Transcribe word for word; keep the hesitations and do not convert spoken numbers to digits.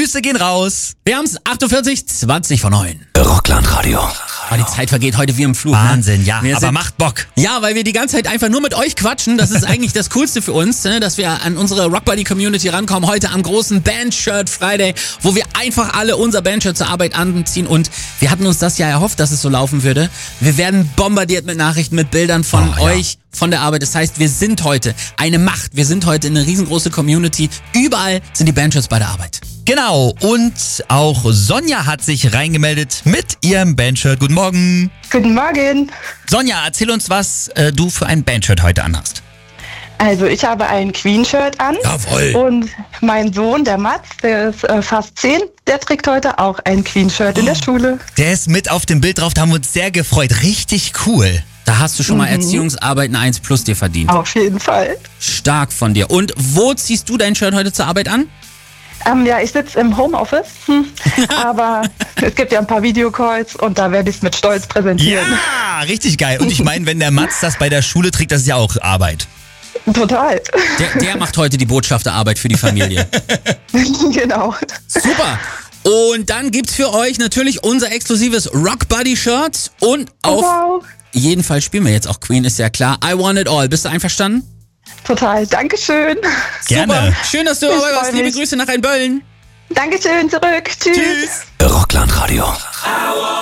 Grüße gehen raus. Wir haben es achtundvierzig, zwanzig vor neun. Rockland-Radio. Aber die Zeit vergeht heute wie im Flug. Wahnsinn, ne? ja, Wir aber sind, macht Bock. Ja, weil wir die ganze Zeit einfach nur mit euch quatschen. Das ist eigentlich das Coolste für uns, ne? Dass wir an unsere Rockbuddy-Community rankommen. Heute am großen Band-Shirt Friday, wo wir einfach alle unser Band-Shirt zur Arbeit anziehen. Und wir hatten uns das ja erhofft, dass es so laufen würde. Wir werden bombardiert mit Nachrichten, mit Bildern von Oh, ja. euch, von der Arbeit. Das heißt, wir sind heute eine Macht. Wir sind heute eine riesengroße Community. Überall sind die Bandshirts bei der Arbeit. Genau, und auch Sonja hat sich reingemeldet mit ihrem Bandshirt. Guten Morgen. Guten Morgen. Sonja, erzähl uns, was äh, du für ein Bandshirt heute anhast. Also ich habe ein Queen-Shirt an. Jawohl. Und mein Sohn, der Mats, der ist äh, fast zehn, der trägt heute auch ein Queen-Shirt in der Schule. Der ist mit auf dem Bild drauf, da haben wir uns sehr gefreut. Richtig cool. Da hast du schon mal Mhm. Erziehungsarbeit eine eins plus dir verdient. Auf jeden Fall. Stark von dir. Und wo ziehst du dein Shirt heute zur Arbeit an? Ähm, ja, ich sitze im Homeoffice, hm. aber es gibt ja ein paar Videocalls und da werde ich es mit Stolz präsentieren. Ja, richtig geil. Und ich meine, wenn der Mats das bei der Schule trägt, das ist ja auch Arbeit. Total. Der, der macht heute die Botschafterarbeit für die Familie. Genau. Super. Und dann gibt's für euch natürlich unser exklusives Rock Buddy Shirt und auf Wow. jeden Fall spielen wir jetzt auch Queen, ist ja klar. I Want It All. Bist du einverstanden? Total. Dankeschön. Gerne. Super. Schön, dass du Ich dabei freu warst. Liebe mich. Grüße nach Rheinböllen. Dankeschön zurück. Tschüss. Tschüss. Rockland Radio.